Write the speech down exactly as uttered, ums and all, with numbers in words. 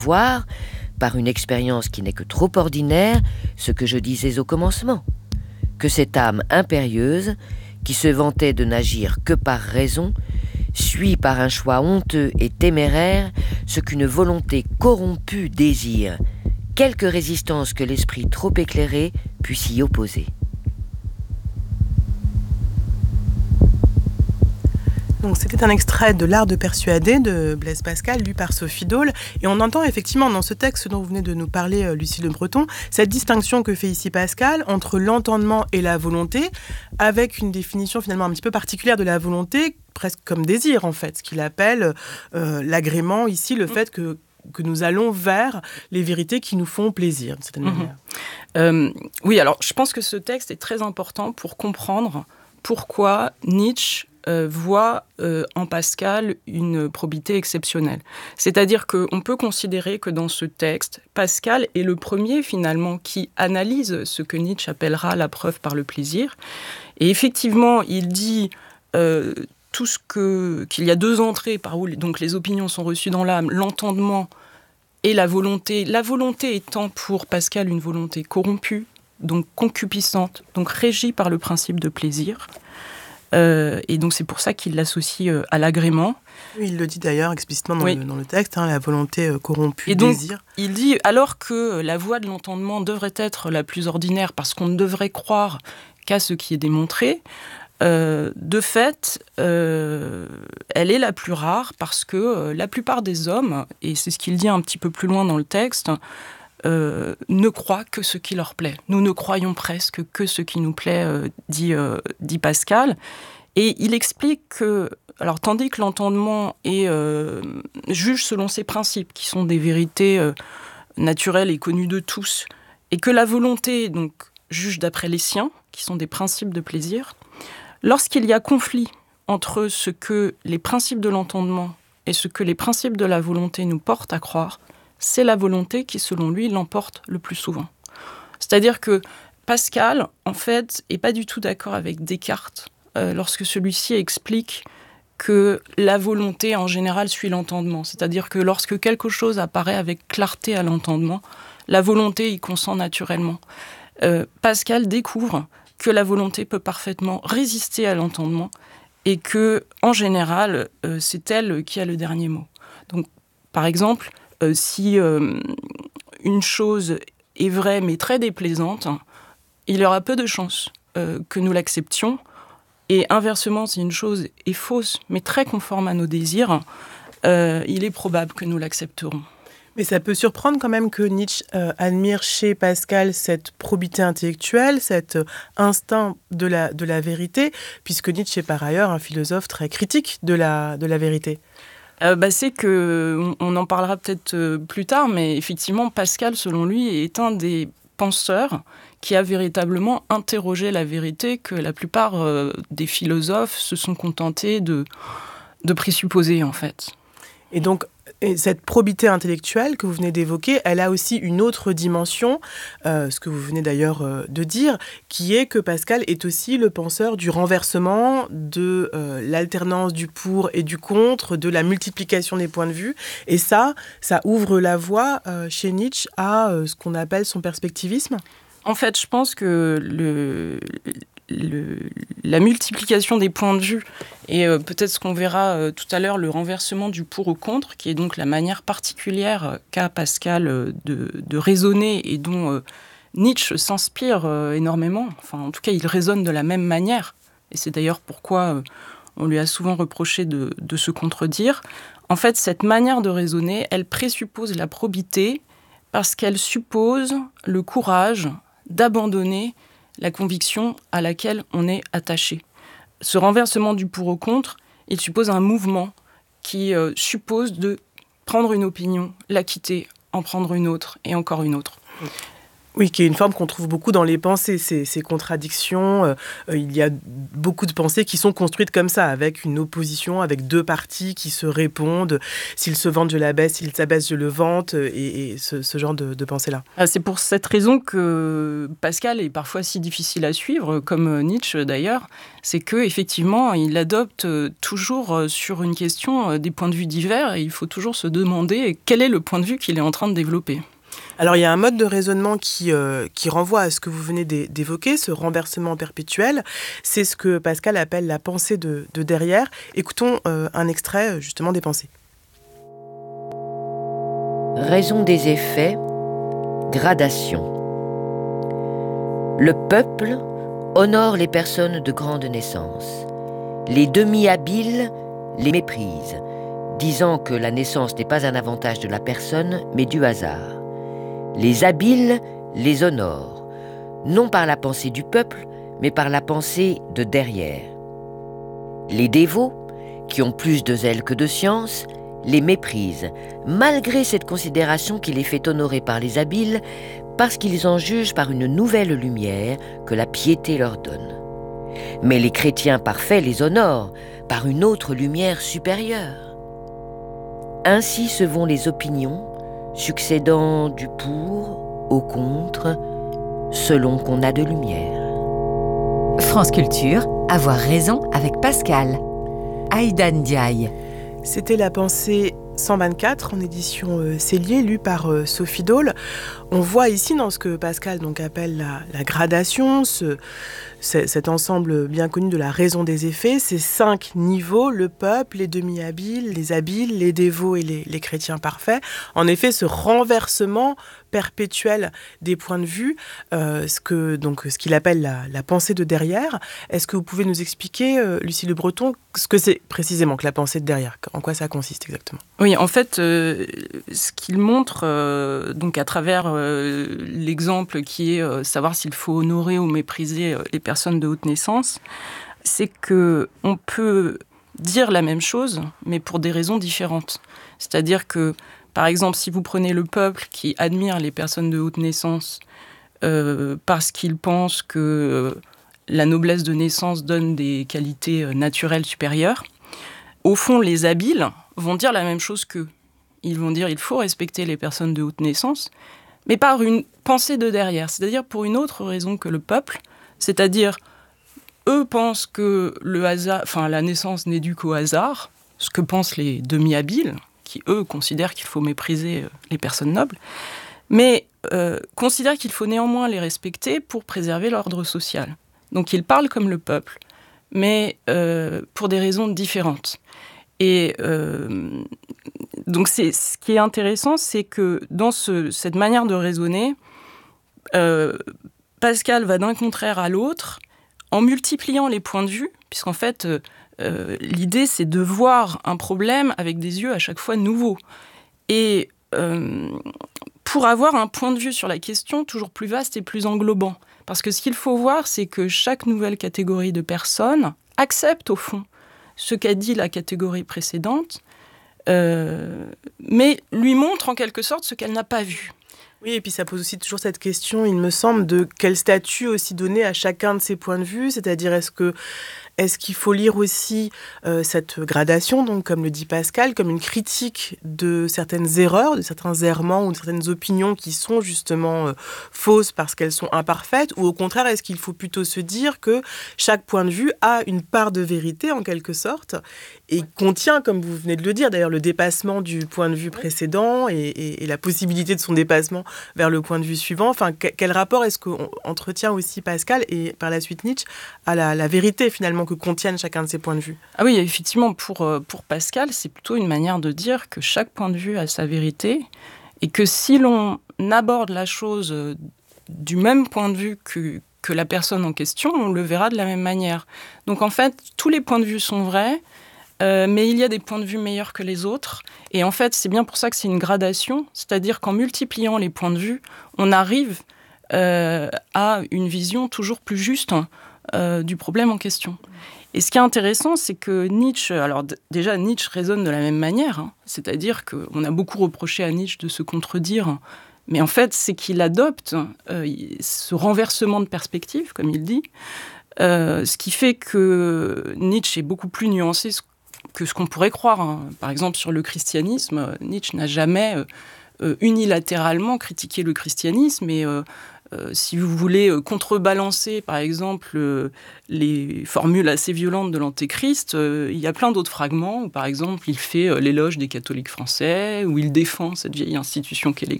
voir, par une expérience qui n'est que trop ordinaire, ce que je disais au commencement, que cette âme impérieuse, qui se vantait de n'agir que par raison, suit par un choix honteux et téméraire ce qu'une volonté corrompue désire, quelque résistance que l'esprit trop éclairé puisse y opposer. Donc, c'était un extrait de L'Art de persuader de Blaise Pascal, lu par Sophie Dole. Et on entend effectivement dans ce texte dont vous venez de nous parler, Lucie Le Breton, cette distinction que fait ici Pascal entre l'entendement et la volonté, avec une définition finalement un petit peu particulière de la volonté, presque comme désir en fait, ce qu'il appelle euh, l'agrément ici, le fait que, que nous allons vers les vérités qui nous font plaisir, d'une certaine mmh. manière. Euh, oui, alors je pense que ce texte est très important pour comprendre pourquoi Nietzsche Euh, voit euh, en Pascal une probité exceptionnelle. C'est-à-dire qu'on peut considérer que dans ce texte, Pascal est le premier finalement qui analyse ce que Nietzsche appellera la preuve par le plaisir. Et effectivement, il dit euh, tout ce que, qu'il y a deux entrées par où donc, les opinions sont reçues dans l'âme, l'entendement et la volonté. La volonté étant pour Pascal une volonté corrompue, donc concupiscente, donc régie par le principe de plaisir. Euh, et donc c'est pour ça qu'il l'associe euh, à l'agrément. Oui, il le dit d'ailleurs explicitement dans, oui. le, dans le texte, hein, la volonté euh, corrompue, et donc, désir. Il dit, alors que la voie de l'entendement devrait être la plus ordinaire parce qu'on ne devrait croire qu'à ce qui est démontré, euh, de fait, euh, elle est la plus rare parce que euh, la plupart des hommes, et c'est ce qu'il dit un petit peu plus loin dans le texte, Euh, ne croient que ce qui leur plaît. Nous ne croyons presque que ce qui nous plaît, euh, dit, euh, dit Pascal. Et il explique que, alors, tandis que l'entendement est, euh, juge selon ses principes, qui sont des vérités euh, naturelles et connues de tous, et que la volonté, donc, juge d'après les siens, qui sont des principes de plaisir, lorsqu'il y a conflit entre ce que les principes de l'entendement et ce que les principes de la volonté nous portent à croire, c'est la volonté qui, selon lui, l'emporte le plus souvent. C'est-à-dire que Pascal, en fait, n'est pas du tout d'accord avec Descartes euh, lorsque celui-ci explique que la volonté, en général, suit l'entendement. C'est-à-dire que lorsque quelque chose apparaît avec clarté à l'entendement, la volonté y consent naturellement. Euh, Pascal découvre que la volonté peut parfaitement résister à l'entendement et que, en général, euh, c'est elle qui a le dernier mot. Donc, par exemple, Euh, si euh, une chose est vraie mais très déplaisante, il y aura peu de chances euh, que nous l'acceptions. Et inversement, si une chose est fausse mais très conforme à nos désirs, euh, il est probable que nous l'accepterons. Mais ça peut surprendre quand même que Nietzsche euh, admire chez Pascal cette probité intellectuelle, cet euh, instinct de la, de la vérité, puisque Nietzsche est par ailleurs un philosophe très critique de la, de la vérité. Euh, bah, c'est que, on en parlera peut-être euh, plus tard, mais effectivement, Pascal, selon lui, est un des penseurs qui a véritablement interrogé la vérité que la plupart euh, des philosophes se sont contentés de, de présupposer, en fait. Et donc, et cette probité intellectuelle que vous venez d'évoquer, elle a aussi une autre dimension, euh, ce que vous venez d'ailleurs euh, de dire, qui est que Pascal est aussi le penseur du renversement, de euh, l'alternance du pour et du contre, de la multiplication des points de vue. Et ça, ça ouvre la voie euh, chez Nietzsche à euh, ce qu'on appelle son perspectivisme. En fait, je pense que le... Le, la multiplication des points de vue et euh, peut-être ce qu'on verra euh, tout à l'heure, le renversement du pour ou contre, qui est donc la manière particulière qu'a Pascal euh, de, de raisonner et dont euh, Nietzsche s'inspire euh, énormément. Enfin, en tout cas, il raisonne de la même manière. Et c'est d'ailleurs pourquoi euh, on lui a souvent reproché de, de se contredire. En fait, cette manière de raisonner, elle présuppose la probité parce qu'elle suppose le courage d'abandonner la conviction à laquelle on est attaché. Ce renversement du pour au contre, il suppose un mouvement qui euh, suppose de prendre une opinion, la quitter, en prendre une autre et encore une autre. Oui, qui est une forme qu'on trouve beaucoup dans les pensées, ces, ces contradictions. Euh, il y a beaucoup de pensées qui sont construites comme ça, avec une opposition, avec deux parties qui se répondent. S'ils se vantent, je l'abaisse, s'ils s'abaissent, je le vante, et, et ce, ce genre de, de pensées-là. Ah, c'est pour cette raison que Pascal est parfois si difficile à suivre, comme Nietzsche d'ailleurs. C'est qu'effectivement, il adopte toujours sur une question des points de vue divers, et il faut toujours se demander quel est le point de vue qu'il est en train de développer. Alors, il y a un mode de raisonnement qui, euh, qui renvoie à ce que vous venez d'évoquer, ce renversement perpétuel. C'est ce que Pascal appelle la pensée de, de derrière. Écoutons euh, un extrait, justement, des pensées. Raison des effets, gradation. Le peuple honore les personnes de grande naissance. Les demi-habiles les méprisent, disant que la naissance n'est pas un avantage de la personne, mais du hasard. Les habiles les honorent, non par la pensée du peuple, mais par la pensée de derrière. Les dévots, qui ont plus de zèle que de science, les méprisent, malgré cette considération qui les fait honorer par les habiles, parce qu'ils en jugent par une nouvelle lumière que la piété leur donne. Mais les chrétiens parfaits les honorent par une autre lumière supérieure. Ainsi se vont les opinions, succédant du pour au contre, selon qu'on a de lumière. France Culture, avoir raison avec Pascal. Aïda Ndiaye. C'était la pensée cent vingt-quatre en édition euh, Cellier, lue par euh, Sophie Dole. On voit ici dans ce que Pascal donc appelle la, la gradation, ce, c- cet ensemble bien connu de la raison des effets, ces cinq niveaux, le peuple, les demi-habiles, les habiles, les dévots et les, les chrétiens parfaits. En effet, ce renversement perpétuel des points de vue, euh, ce, que, donc, ce qu'il appelle la, la pensée de derrière. Est-ce que vous pouvez nous expliquer, euh, Lucie Le Breton, ce que c'est précisément que la pensée de derrière, en quoi ça consiste exactement ? Oui, en fait, euh, ce qu'il montre, euh, donc à travers euh, l'exemple qui est euh, savoir s'il faut honorer ou mépriser euh, les personnes de haute naissance, c'est que on peut dire la même chose, mais pour des raisons différentes. C'est-à-dire que, par exemple, si vous prenez le peuple qui admire les personnes de haute naissance euh, parce qu'il pense que euh, la noblesse de naissance donne des qualités euh, naturelles supérieures, au fond, les habiles vont dire la même chose qu'eux. Ils vont dire qu'il faut respecter les personnes de haute naissance, mais par une pensée de derrière, c'est-à-dire pour une autre raison que le peuple, c'est-à-dire eux pensent que le hasard, enfin, la naissance n'est due qu'au hasard, ce que pensent les demi-habiles, qui eux considèrent qu'il faut mépriser les personnes nobles, mais euh, considèrent qu'il faut néanmoins les respecter pour préserver l'ordre social. Donc ils parlent comme le peuple, mais euh, pour des raisons différentes. Et euh, donc, c'est, ce qui est intéressant, c'est que dans ce, cette manière de raisonner, euh, Pascal va d'un contraire à l'autre en multipliant les points de vue, puisqu'en fait, euh, l'idée, c'est de voir un problème avec des yeux à chaque fois nouveaux. Et euh, pour avoir un point de vue sur la question toujours plus vaste et plus englobant. Parce que ce qu'il faut voir, c'est que chaque nouvelle catégorie de personnes accepte, au fond, ce qu'a dit la catégorie précédente, euh, mais lui montre en quelque sorte ce qu'elle n'a pas vu. Oui, et puis ça pose aussi toujours cette question, il me semble, de quel statut aussi donner à chacun de ces points de vue, c'est-à-dire est-ce que Est-ce qu'il faut lire aussi euh, cette gradation, donc, comme le dit Pascal, comme une critique de certaines erreurs, de certains errements ou de certaines opinions qui sont justement euh, fausses parce qu'elles sont imparfaites, ou au contraire, est-ce qu'il faut plutôt se dire que chaque point de vue a une part de vérité en quelque sorte et contient, comme vous venez de le dire, d'ailleurs le dépassement du point de vue précédent et, et, et la possibilité de son dépassement vers le point de vue suivant. Enfin, que, quel rapport est-ce qu'on entretient aussi Pascal et par la suite Nietzsche à la, la vérité finalement que contiennent chacun de ces points de vue? Ah oui, effectivement, pour, pour Pascal, c'est plutôt une manière de dire que chaque point de vue a sa vérité et que si l'on aborde la chose du même point de vue que, que la personne en question, on le verra de la même manière. Donc en fait, tous les points de vue sont vrais, euh, mais il y a des points de vue meilleurs que les autres. Et en fait, c'est bien pour ça que c'est une gradation, c'est-à-dire qu'en multipliant les points de vue, on arrive euh, à une vision toujours plus juste euh, du problème en question. Et ce qui est intéressant, c'est que Nietzsche, alors d- déjà Nietzsche raisonne de la même manière, hein, c'est-à-dire qu'on a beaucoup reproché à Nietzsche de se contredire, Mais en fait, c'est qu'il adopte euh, ce renversement de perspective, comme il dit, euh, ce qui fait que Nietzsche est beaucoup plus nuancé que ce qu'on pourrait croire. Hein. Par exemple, sur le christianisme, Nietzsche n'a jamais euh, unilatéralement critiqué le christianisme, et euh, Euh, si vous voulez euh, contrebalancer, par exemple, euh, les formules assez violentes de l'Antéchrist, euh, il y a plein d'autres fragments où, par exemple, il fait euh, l'éloge des catholiques français, où il défend cette vieille institution qu'est